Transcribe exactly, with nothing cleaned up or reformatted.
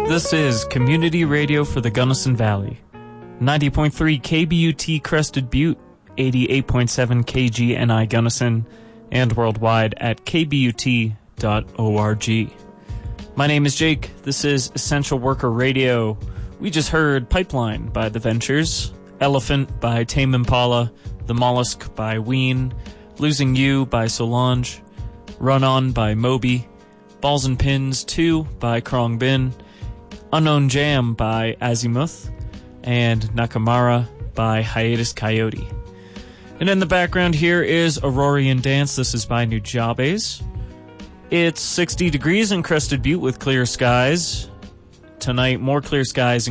This is Community Radio for the Gunnison Valley. ninety point three K B U T Crested Butte, eighty-eight point seven K G N I Gunnison, and worldwide at k b u t dot org. My name is Jake. This is Essential Worker Radio. We just heard Pipeline by The Ventures, Elephant by Tame Impala, The Mollusk by Ween, Losing You by Solange, Run On by Moby, Balls and Pins two by Krong Bin, Unknown Jam by Azimuth, and Nakamara by Hiatus Coyote. And in the background here is Aurorian Dance. This is by Nujabes. It's sixty degrees in Crested Butte with clear skies. Tonight, more clear skies